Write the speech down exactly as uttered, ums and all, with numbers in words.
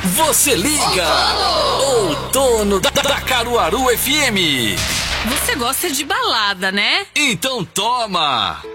Você liga! Outono da, da Caruaru F M. Você gosta de balada, né? Então toma!